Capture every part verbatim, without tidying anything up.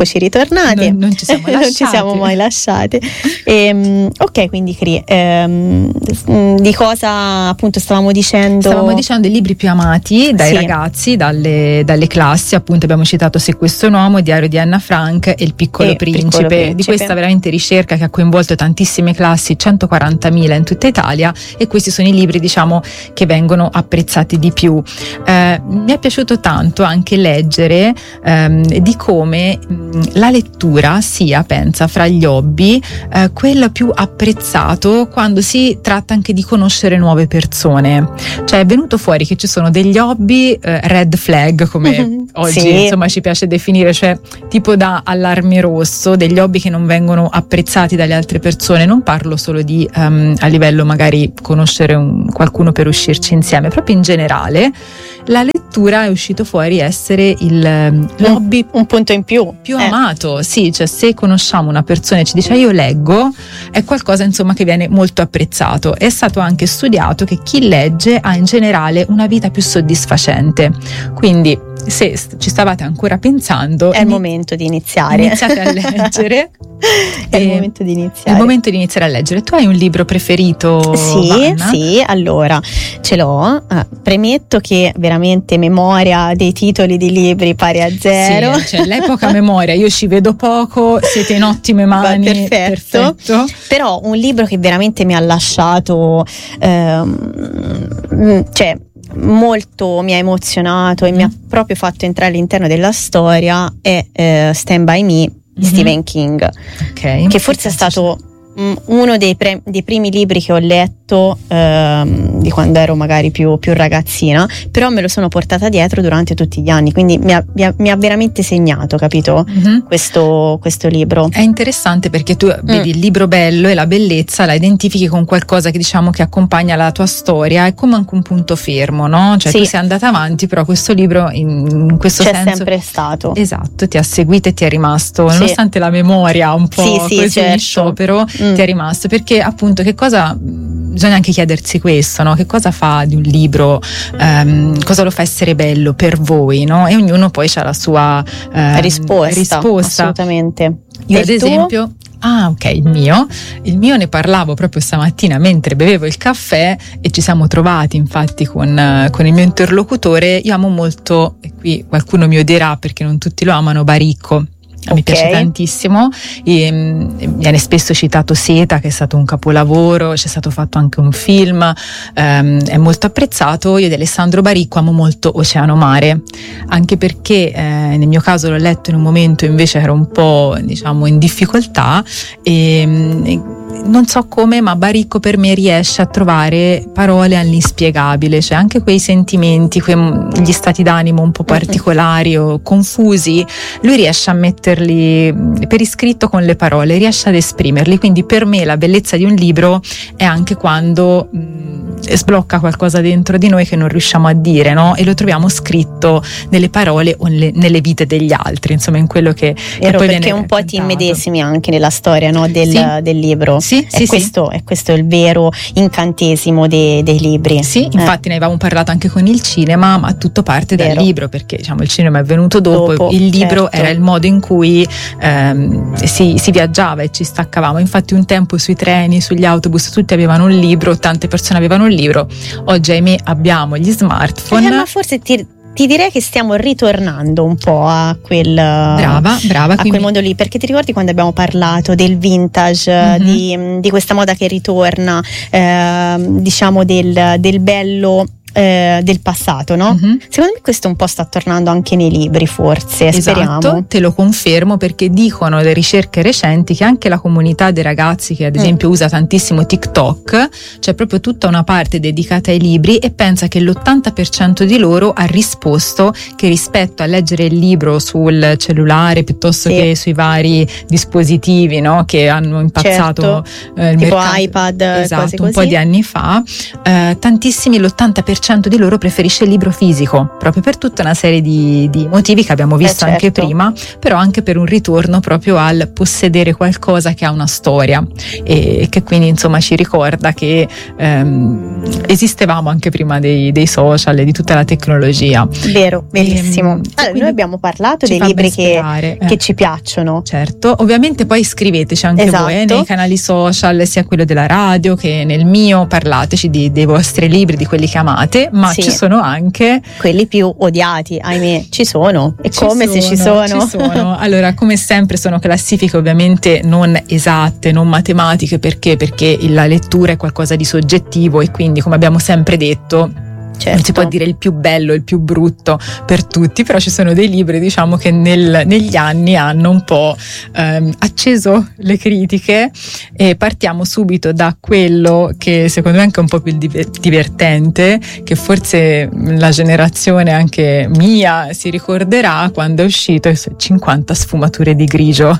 eccoci ritornati. Non, non ci siamo lasciati. Non ci siamo mai lasciati. E, ok, quindi Cri, ehm, di cosa appunto stavamo dicendo? Stavamo dicendo dei libri più amati dai sì. ragazzi, dalle, dalle classi. Appunto abbiamo citato Se questo è un uomo, Diario di Anna Frank e Il piccolo, e principe. piccolo principe. Di questa veramente ricerca che ha coinvolto tantissime classi, centoquarantamila in tutta Italia, e questi sono i libri, diciamo, che vengono apprezzati di più. Eh, mi è piaciuto tanto anche leggere ehm, di come mh, la lettura sia, pensa, fra gli hobby eh, quello più apprezzato quando si tratta anche di conoscere nuove persone. Cioè è venuto fuori che ci sono degli hobby eh, red flag, come mm-hmm. oggi sì. insomma ci piace definire, cioè tipo da allarme rosso, degli hobby che non vengono apprezzati dalle altre persone. Non parlo solo di um, a livello magari conoscere un, qualcuno per uscirci insieme, proprio in generale la lettura è uscito fuori essere il l'hobby un, un punto in più più eh. amato. Sì, cioè se conosciamo una persona e ci dice io leggo, è qualcosa insomma che viene molto apprezzato. È stato anche studiato che chi legge ha in generale una vita più soddisfacente, quindi se ci stavate ancora pensando è il momento di iniziare, iniziate a leggere. È il momento di iniziare. È il momento di iniziare a leggere. Tu hai un libro preferito? Sì, Vanna? sì, allora ce l'ho. Ah, premetto che veramente memoria dei titoli di libri pari a zero. Sì, cioè l'epoca memoria, io ci vedo poco, siete in ottime mani. Beh, perfetto. perfetto. Però un libro che veramente mi ha lasciato, ehm, cioè molto mi ha emozionato e mm. mi ha proprio fatto entrare all'interno della storia è eh, Stand By Me di mm-hmm. Stephen King, okay. che forse è stato mh, uno dei, pre- dei primi libri che ho letto ehm, di quando ero magari più, più ragazzina, però me lo sono portata dietro durante tutti gli anni, quindi mi ha, mi ha, mi ha veramente segnato, capito? Mm-hmm. questo, questo libro è interessante perché tu mm. vedi il libro bello e la bellezza la identifichi con qualcosa che diciamo che accompagna la tua storia, è come anche un punto fermo, no? Cioè sì. tu sei andata avanti, però questo libro in, in questo c'è senso sempre stato, esatto, ti ha seguito e ti è rimasto, sì. nonostante la memoria un po' sì, sì, così certo. sciopero mm. ti è rimasto, perché appunto che cosa bisogna anche chiedersi questo, no? Che cosa fa di un libro, um, cosa lo fa essere bello per voi, no? E ognuno poi ha la sua um, risposta, risposta. Assolutamente. Io e ad tuo? esempio Ah, ok, il mio. Il mio ne parlavo proprio stamattina mentre bevevo il caffè e ci siamo trovati infatti con, con il mio interlocutore. Io amo molto, e qui qualcuno mi odierà perché non tutti lo amano, Baricco. Mi okay. piace tantissimo e, um, viene spesso citato Seta, che è stato un capolavoro, c'è stato fatto anche un film, um, è molto apprezzato. Io di Alessandro Baricco amo molto Oceano Mare, anche perché eh, nel mio caso l'ho letto in un momento invece ero un po' diciamo in difficoltà e, e non so come, ma Baricco per me riesce a trovare parole all'inspiegabile, cioè anche quei sentimenti, quegli stati d'animo un po' particolari o confusi, lui riesce a metterli per iscritto con le parole, riesce ad esprimerli. Quindi per me la bellezza di un libro è anche quando mh, sblocca qualcosa dentro di noi che non riusciamo a dire, no? E lo troviamo scritto nelle parole o nelle, nelle vite degli altri, insomma in quello che, che poi perché viene un po' ti immedesimi anche nella storia, no? del, sì. del libro. Sì, è, sì, questo, sì. è questo il vero incantesimo dei, dei libri. Sì, infatti eh. ne avevamo parlato anche con il cinema, ma tutto parte Vero. dal libro, perché diciamo il cinema è venuto dopo, dopo il libro certo. era il modo in cui ehm, si, si viaggiava e ci staccavamo. Infatti un tempo sui treni, sugli autobus tutti avevano un libro, tante persone avevano un libro. Oggi ahimè abbiamo gli smartphone. Eh, ma forse ti Ti direi che stiamo ritornando un po' a quel brava, brava, a quindi... quel mondo lì, perché ti ricordi quando abbiamo parlato del vintage, mm-hmm. di, di questa moda che ritorna, eh, diciamo del, del bello eh, del passato, no? Mm-hmm. Secondo me questo un po' sta tornando anche nei libri, forse, esatto, speriamo. Te lo confermo, perché dicono le ricerche recenti che anche la comunità dei ragazzi che ad esempio mm. usa tantissimo TikTok, c'è proprio tutta una parte dedicata ai libri, e pensa che l'ottanta per cento di loro ha risposto che rispetto a leggere il libro sul cellulare piuttosto sì. che sui vari dispositivi, no, che hanno impazzato certo. eh, il tipo mercato, iPad, esatto, cose un così. po' di anni fa, eh, tantissimi, l'ottanta per cento di loro preferisce il libro fisico, proprio per tutta una serie di, di motivi che abbiamo visto eh certo. anche prima, però anche per un ritorno proprio al possedere qualcosa che ha una storia e che quindi insomma ci ricorda che ehm, esistevamo anche prima dei, dei social e di tutta la tecnologia. Vero, verissimo. E, allora, noi abbiamo parlato dei libri che, eh. che ci piacciono. Certo, ovviamente poi scriveteci anche esatto. voi eh, nei canali social, sia quello della radio che nel mio, parlateci di, dei vostri libri, di quelli che amate, ma sì. ci sono anche quelli più odiati, ahimè, ci sono. E ci come sono, se ci sono? Ci sono. Allora, come sempre sono classifiche ovviamente non esatte, non matematiche, perché? Perché la lettura è qualcosa di soggettivo e quindi, come abbiamo sempre detto, certo. non si può dire il più bello, il più brutto per tutti, però ci sono dei libri, diciamo, che nel, negli anni hanno un po' ehm, acceso le critiche, e partiamo subito da quello che secondo me è anche un po' più divertente, che forse la generazione anche mia si ricorderà, quando è uscito cinquanta sfumature di grigio.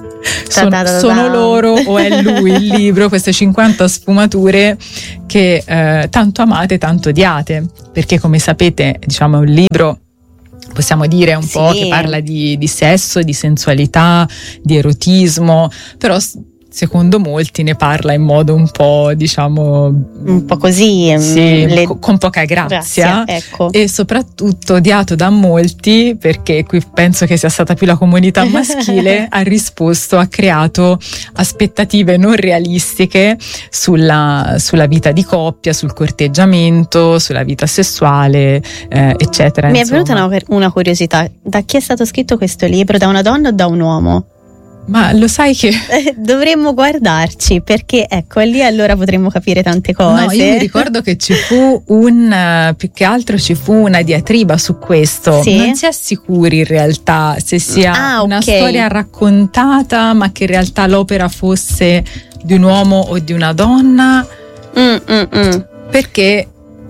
Sono, sono loro o è lui il libro, queste cinquanta sfumature che eh, tanto amate, tanto odiate, perché come sapete, diciamo, è un libro, possiamo dire un sì. po' che parla di, di sesso, di sensualità, di erotismo, però secondo molti ne parla in modo un po', diciamo, un po' così, sì, le... con poca grazia, grazia ecco. E soprattutto odiato da molti, perché qui penso che sia stata più la comunità maschile ha risposto, ha creato aspettative non realistiche sulla, sulla vita di coppia, sul corteggiamento, sulla vita sessuale, eh, eccetera. Mi insomma. è venuta una, una curiosità: da chi è stato scritto questo libro? Da una donna o da un uomo? Ma lo sai che dovremmo guardarci, perché ecco, lì allora potremmo capire tante cose. No, io mi ricordo che ci fu un, più che altro ci fu una diatriba su questo. Sì? Non si è sicuri in realtà se sia ah, una okay. storia raccontata, ma che in realtà l'opera fosse di un uomo o di una donna. Mm, mm, mm. Perché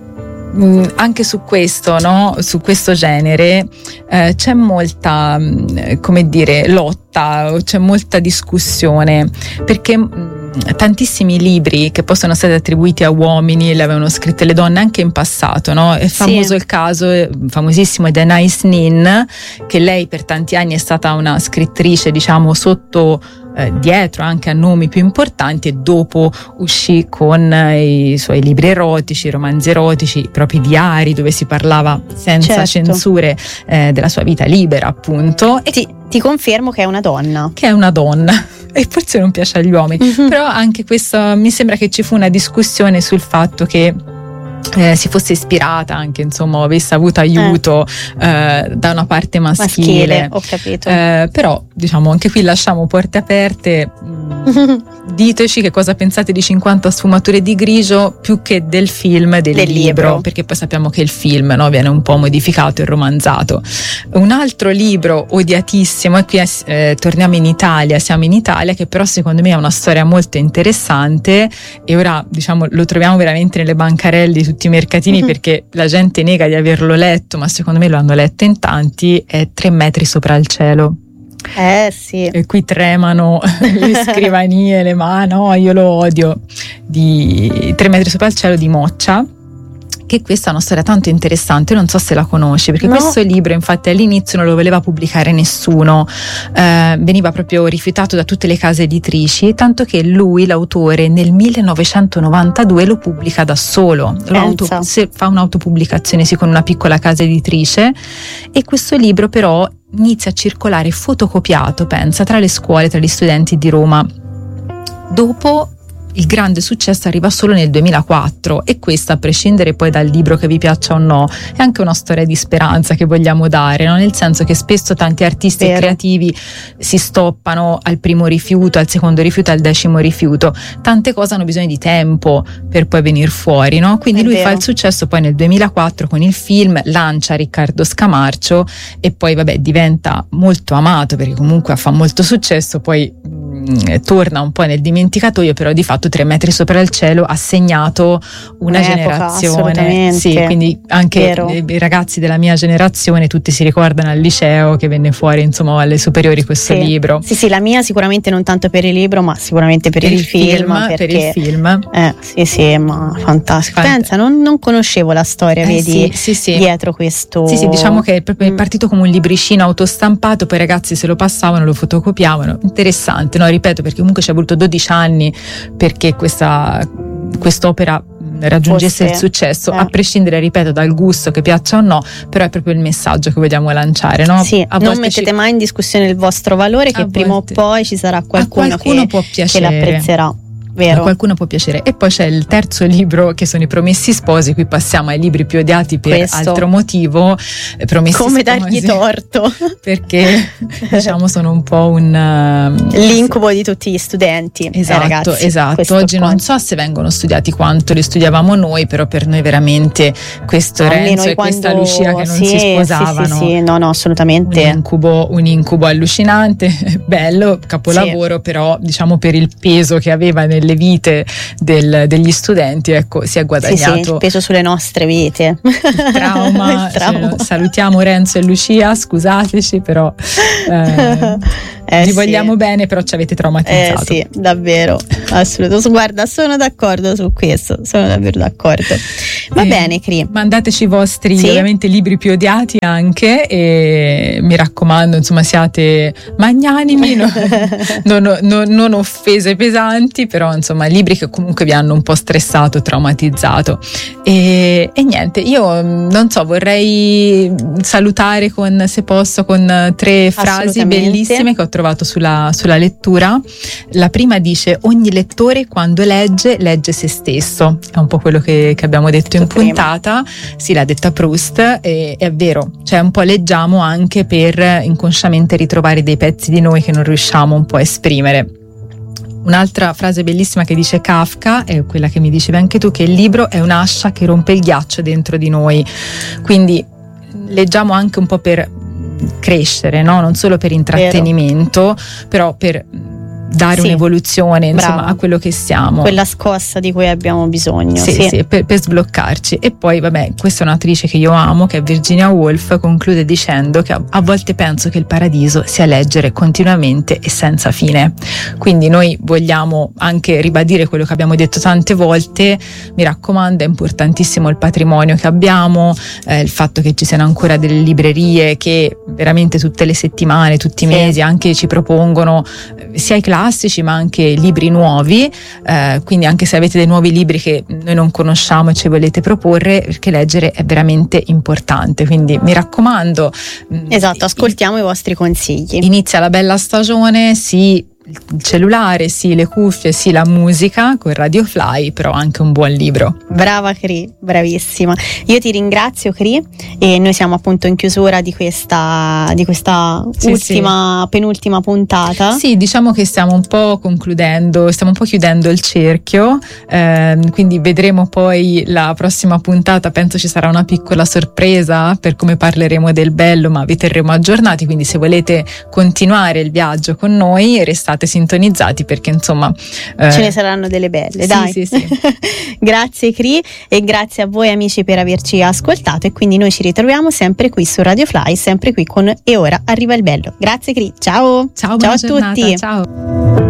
anche su questo, no? Su questo genere eh, c'è molta, come dire, lotta, c'è molta discussione, perché mh, tantissimi libri che possono essere attribuiti a uomini le avevano scritte le donne anche in passato, no? È famoso sì. il caso, famosissimo, di Anais Nin, che lei per tanti anni è stata una scrittrice, diciamo, sotto Eh, dietro anche a nomi più importanti, e dopo uscì con eh, i suoi libri erotici, romanzi erotici, i propri diari, dove si parlava senza certo. censure eh, della sua vita libera, appunto. E ti, ti confermo che è una donna. Che è una donna. E forse non piace agli uomini. Mm-hmm. Però anche questo, mi sembra che ci fu una discussione sul fatto che Eh, si fosse ispirata anche, insomma, avesse avuto aiuto eh. Eh, da una parte maschile, maschile ho capito. Eh, però diciamo anche qui lasciamo porte aperte. Diteci che cosa pensate di cinquanta sfumature di grigio, più che del film, del, del libro, libro, perché poi sappiamo che il film, no, viene un po' modificato e romanzato. Un altro libro odiatissimo, e qui eh, torniamo in Italia, siamo in Italia, che però secondo me ha una storia molto interessante, e ora diciamo lo troviamo veramente nelle bancarelle di tutti i mercatini, mm-hmm. perché la gente nega di averlo letto, ma secondo me lo hanno letto in tanti. È Tre metri sopra il cielo. Eh sì. E qui tremano le scrivanie, le mani, no, io lo odio, di Tre metri sopra il cielo di Moccia, che questa è una storia tanto interessante, non so se la conosci, perché no. questo libro infatti all'inizio non lo voleva pubblicare nessuno, eh, veniva proprio rifiutato da tutte le case editrici, tanto che lui, l'autore, nel millenovecentonovantadue lo pubblica da solo, auto, se, fa un'autopubblicazione sì, con una piccola casa editrice, e questo libro però inizia a circolare fotocopiato, pensa, tra le scuole, tra gli studenti di Roma. Dopo il grande successo arriva solo nel duemilaquattro, e questa, a prescindere poi dal libro che vi piaccia o no, è anche una storia di speranza che vogliamo dare, no? Nel senso che spesso tanti artisti Vero. e creativi si stoppano al primo rifiuto, al secondo rifiuto, al decimo rifiuto. Tante cose hanno bisogno di tempo per poi venire fuori, no? Quindi è lui vero. fa il successo poi nel duemilaquattro con il film, lancia Riccardo Scamarcio, e poi vabbè diventa molto amato perché comunque fa molto successo. Poi mh, torna un po' nel dimenticatoio, però di fatto Tre metri sopra il cielo ha segnato una Un'epoca, generazione, sì, quindi anche Vero. i ragazzi della mia generazione tutti si ricordano al liceo che venne fuori, insomma, alle superiori questo sì. libro. Sì, sì, la mia sicuramente non tanto per il libro, ma sicuramente per, per il, il film, film perché, per il film. Eh, sì, sì, ma fantastico. Fant- Pensa, non, non conoscevo la storia, eh, vedi, sì, sì, sì. dietro questo. Sì, sì, diciamo che è proprio mm. partito come un libricino autostampato, poi i ragazzi se lo passavano, lo fotocopiavano. Interessante, no? Ripeto, perché comunque ci ha voluto dodici anni perché questa quest'opera raggiungesse Fosse, il successo, eh. a prescindere, ripeto, dal gusto, che piaccia o no, però è proprio il messaggio che vogliamo lanciare, no? Sì, a non mettete ci... mai in discussione il vostro valore, che a prima volte... o poi ci sarà qualcuno, qualcuno che, può che l'apprezzerà. Vero. A qualcuno può piacere. E poi c'è il terzo libro, che sono I Promessi Sposi. Qui passiamo ai libri più odiati per Questo. altro motivo. Promessi Come Sposi, dargli torto, perché diciamo sono un po' un uh, l'incubo di tutti gli studenti. Esatto, eh, ragazzi, esatto. Oggi non so se vengono studiati quanto li studiavamo noi, però per noi veramente questo Almeno Renzo e quando... questa Lucia che non sì, si sposavano, sì, sì, sì. No, no, assolutamente un incubo, un incubo allucinante, bello, capolavoro, sì. Però diciamo per il peso che aveva nelle vite del, degli studenti, ecco, si è guadagnato. Sì, sì, il peso sulle nostre vite. Il trauma, il trauma. Cioè, salutiamo Renzo e Lucia, scusateci, però eh, eh, vi sì. vogliamo bene, però ci avete traumatizzato. Eh sì, davvero, assolutamente. Guarda, sono d'accordo su questo, sono davvero d'accordo. Va eh, bene, Cri. Mandateci i vostri, sì? ovviamente, libri più odiati anche, e mi raccomando, insomma, siate magnanimi, no, non, non, non offese pesanti, però insomma libri che comunque vi hanno un po' stressato, traumatizzato, e, e niente, io non so, vorrei salutare con, se posso, con tre frasi bellissime che ho trovato sulla, sulla lettura. La prima dice: ogni lettore quando legge legge se stesso. È un po' quello che, che abbiamo detto in prima. puntata, sì, l'ha detta Proust, e è vero, cioè un po' leggiamo anche per inconsciamente ritrovare dei pezzi di noi che non riusciamo un po' a esprimere. Un'altra frase bellissima che dice Kafka, è quella che mi dicevi anche tu, che il libro è un'ascia che rompe il ghiaccio dentro di noi, quindi leggiamo anche un po' per crescere, no? Non solo per intrattenimento, vero. Però per dare sì. un'evoluzione, insomma, Brava. a quello che siamo, quella scossa di cui abbiamo bisogno, sì, sì. Sì, per, per sbloccarci. E poi vabbè, questa è un'autrice che io amo, che è Virginia Woolf, conclude dicendo che a, a volte penso che il paradiso sia leggere continuamente e senza fine. Quindi noi vogliamo anche ribadire quello che abbiamo detto tante volte: mi raccomando, è importantissimo il patrimonio che abbiamo, eh, il fatto che ci siano ancora delle librerie che veramente tutte le settimane, tutti i sì. mesi anche ci propongono eh, sia i classici ma anche libri nuovi, eh, quindi anche se avete dei nuovi libri che noi non conosciamo e ci volete proporre, perché leggere è veramente importante, quindi mi raccomando. Esatto, ascoltiamo i, i vostri consigli. Inizia la bella stagione, sì, il cellulare, sì, le cuffie, sì, la musica con Radio Fly, però anche un buon libro. Brava Cri, bravissima. Io ti ringrazio, Cri, e noi siamo appunto in chiusura di questa di questa sì, ultima, sì. penultima puntata. Sì, diciamo che stiamo un po' concludendo, stiamo un po' chiudendo il cerchio, ehm, quindi vedremo poi la prossima puntata, penso ci sarà una piccola sorpresa per come parleremo del bello, ma vi terremo aggiornati, quindi se volete continuare il viaggio con noi restate sintonizzati, perché insomma eh, ce ne saranno delle belle, sì, dai. Sì, sì. Grazie Cri, e grazie a voi amici per averci ascoltato, e quindi noi ci ritroviamo sempre qui su Radio Fly, sempre qui con E ora arriva il bello. Grazie Cri, ciao ciao, ciao a giornata, tutti, ciao.